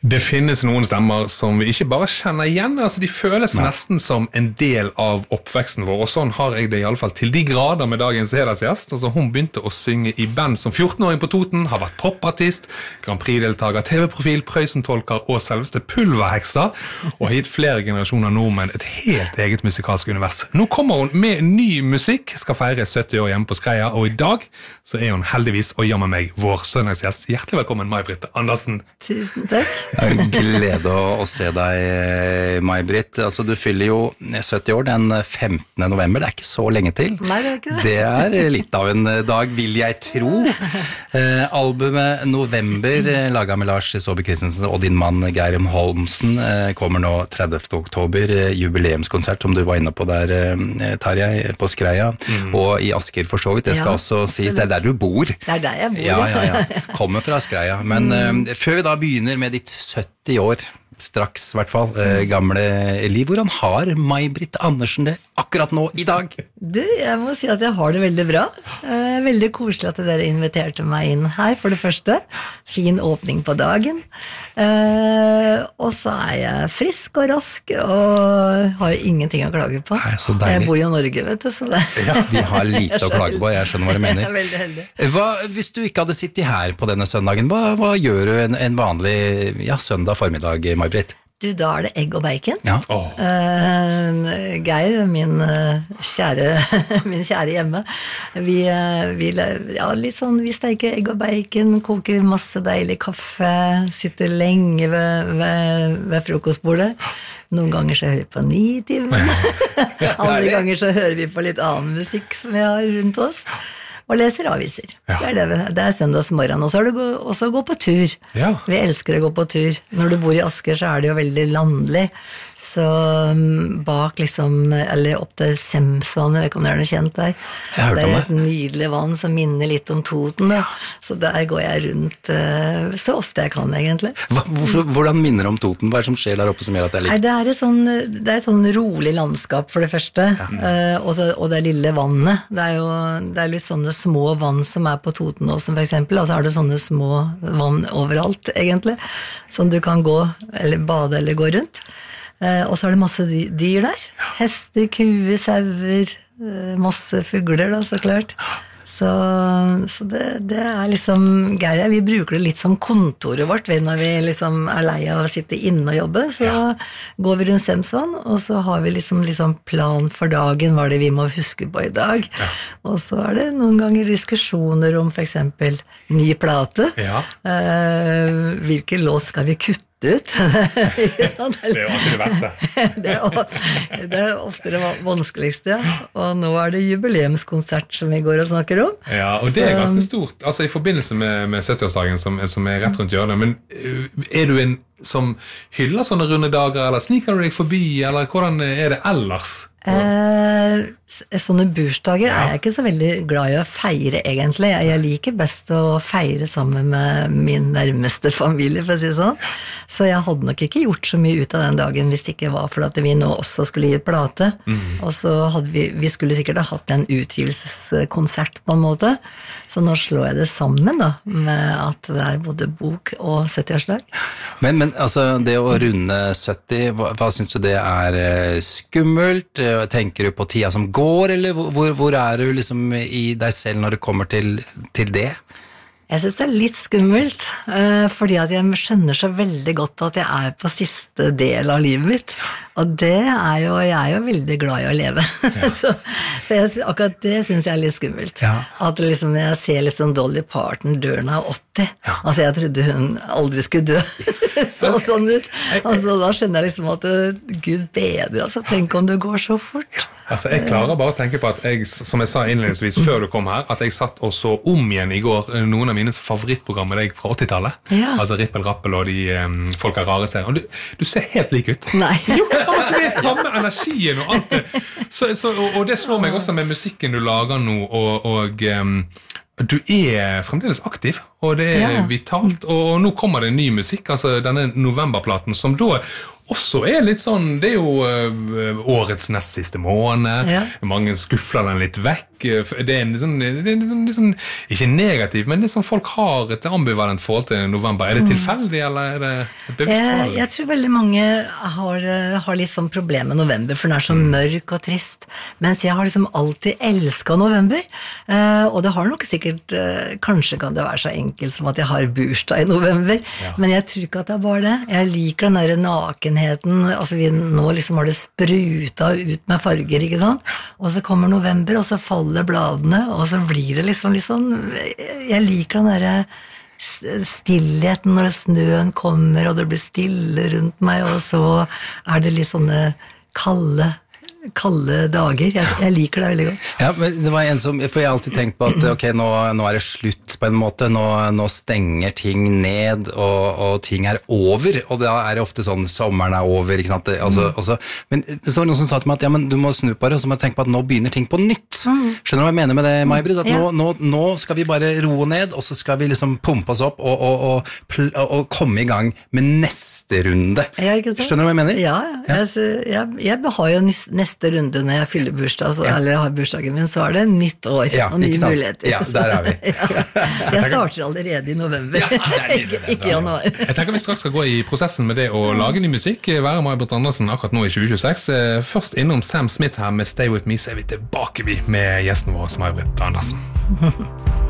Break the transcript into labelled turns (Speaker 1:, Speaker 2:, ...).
Speaker 1: Det finnes noen stemmer som vi ikke bare kjenner igjen, altså de føles nesten som en del av oppveksten vår, og sånn har jeg det i alle fall til de grader med dagens hedersgjest. Altså hun begynte å synge i band som 14-åring på Toten, har vært popartist, Grand Prix-deltager, TV-profil, Prøysen-tolker og selveste pulverheksa, og har gitt flere generasjoner nordmenn et helt eget musikalsk univers. Nå kommer hun med ny musikk, skal feire 70 år hjemme på Skreia, og i dag så er hun heldigvis, og jammer meg, vår søndagsgjest. Hjertelig velkommen, May-Britt Andersen.
Speaker 2: Tusen takk.
Speaker 3: Glede å se deg, May-Britt. Altså, du fyller jo 70 år den 15. november, det er ikke så lenge til.
Speaker 2: Nei, det er ikke det.
Speaker 3: Det er litt av en dag, vil jeg tro. Albumet November, laget med Lars Saabye Christensen og din mann Geir Holmsen, kommer nå 30. oktober, jubileumskonsert som du var inne på der, Tarjei, på Skreia, og i Asker for så vidt. Det skal også sies, det er der du bor.
Speaker 2: Det er der jeg bor.
Speaker 3: Ja. Kommer fra Skreia. Men før vi da begynner med ditt 70 år, straks i hvert fall, gamle liv, hvordan har May-Britt Andersen det akkurat nå i dag?
Speaker 2: Du, jeg må si at jeg har det veldig bra. Veldig koselig at dere inviterte meg inn her, for det første. Fin åpning på dagen. Og så er jeg frisk og rask, og har ingenting å klage på.
Speaker 3: Nei, så deilig.
Speaker 2: Jeg bor jo i Norge, vet du, så det...
Speaker 3: Ja, vi har lite å klage på, jeg skjønner hva du mener.
Speaker 2: Jeg er veldig heldig.
Speaker 3: Hvis du ikke hadde sittet her på denne søndagen, hva gjør du en vanlig søndag formiddag, May-Britt?
Speaker 2: Du, da er det egg og bacon.
Speaker 3: Ja.
Speaker 2: Geir, min kjære hjemme, vi steker egg og bacon, koker masse deilig kaffe, sitter lenge ved frokostbordet. Noen ganger så hører vi på 9-timen. Andre ganger så hører vi på litt annen musikk som vi har rundt oss. Og leser aviser. Ja. Det er søndagsmorgen. Og så er det også å gå på tur. Ja. Vi elsker å gå på tur. Når du bor i Asker, så er det jo veldig landlig. Så bak eller opp til Semsvannet, jeg vet ikke om det er noe kjent der. Det er et nydelig vann som minner litt om Toten. Da. Så der går jeg rundt så ofte jeg kan, egentlig.
Speaker 3: Hvordan minner om Toten? Hva er det som skjer der oppe som gjør at det er litt?
Speaker 2: Det er et sånn rolig landskap, for det første. Og det lille vannet. Det er litt sånne små vann som er på Totenåsen, for eksempel. Og så er det sånne små vann overalt, egentlig, som du kan gå, eller bade, eller gå rundt. Og så er det masse dyr der. Hester, kuer, sauer, masse fugler da, så klart. Så det er Geir, vi bruker det litt som kontoret vårt når vi er lei av å sitte inne og jobbe, så går vi rundt Semsvann, og så har vi liksom plan for dagen, hva det vi må huske på i dag. Og så er det noen ganger diskusjoner om for eksempel ny plate. Hvilken låt skal vi kutte ut?
Speaker 1: Det er jo alltid det verste.
Speaker 2: Det er ofte det vanskeligste, Og nå er det jubileumskonsert som vi går og snakker om.
Speaker 1: Ja, og det er ganske stort, altså i forbindelse med 70-årsdagen som er rett rundt hjørnet, men er du en som hyller sånne runde dager, eller sniker du deg forbi, eller hvordan er det ellers?
Speaker 2: Sånne bursdager er jeg ikke så veldig glad i å feire, egentlig. Jeg liker best å feire sammen med min nærmeste familie, for å si det sånn. Så jeg hadde nok ikke gjort så mye ut av den dagen hvis det ikke var for at vi nå også skulle gi et plate. Og så hadde vi skulle sikkert ha hatt en utgivelseskonsert på en måte. Så nå slår jeg det sammen da, med at det er både bok og 70-årslag.
Speaker 3: Men altså, det å runde 70, hva synes du det er skummelt? Tenker du på tida som går, eller hvor er du i deg selv når det kommer til det?
Speaker 2: Jeg synes det er litt skummelt, fordi at jeg skjønner så veldig godt at jeg er på siste del av livet mitt, og jeg er jo veldig glad i å leve. Så akkurat det synes jeg er litt skummelt. At når jeg ser Dolly Parton dør når hun er 80, altså jeg trodde hun aldri skulle dø, sånn ut. Altså da skjønner jeg at Gud bedre, altså tenk om det går så fort.
Speaker 1: Altså jeg klarer bare å tenke på at som jeg sa innledningsvis før du kom her, at jeg satt og så om igjen i går noen av mine favorittprogram med deg fra 80-tallet. Altså Rippel Rappel og de Folk er rare serier. Og du ser helt lik ut.
Speaker 2: Nei.
Speaker 1: Jo, altså det er samme energien og alt det. Og det slår meg også med musikken du lager nå, og du er fremdeles aktiv, og det er vitalt, og nå kommer det en ny musikk, altså denne novemberplaten, som da også litt sånn, det jo årets nest siste måned, mange skuffler den litt vekk, det litt sånn, ikke negativ, men det som folk har et ambivalent forhold til november. Det tilfeldig, eller det et bevisst valg?
Speaker 2: Jeg tror veldig mange har litt sånn problem med november, for den så mørk og trist, mens jeg har liksom alltid elsket november, og det har nok sikkert, kanskje kan det være så enkelt som at jeg har bursdag i november, men jeg tror ikke at det bare det. Jeg liker den der nakenheten, altså nå liksom har det spruta ut med farger, ikke sant? Og så kommer november, og så faller bladene, og så blir det liksom jeg liker den der stillheten når snøen kommer, og det blir stille rundt meg, og så det litt sånne kalde dager. Jeg liker det veldig godt.
Speaker 3: Ja, men det var for jeg har alltid tenkt på at ok, nå det slutt på en måte, nå stenger ting ned, og ting over, og da det ofte sånn, sommeren over, ikke sant? Men så var det noen som sa til meg at ja, men du må snu på det, og så må jeg tenke på at nå begynner ting på nytt. Skjønner du hva jeg mener med det, May-Britt? At nå skal vi bare roe ned, og så skal vi liksom pumpe oss opp, og komme i gang med neste runde. Skjønner du hva jeg mener?
Speaker 2: Ja. Jeg har jo neste runde når jeg fyller bursdag, eller har bursdagen min, så det nytt år og nye muligheter.
Speaker 3: Ja, der vi.
Speaker 2: Jeg starter allerede i november, ikke i januar.
Speaker 1: Jeg tenker vi straks skal gå i prosessen med det å lage ny musikk, være May-Britt Andersen akkurat nå i 2026. Først innom Sam Smith her med Stay With Me, så vi tilbake med gjesten vår, May-Britt Andersen.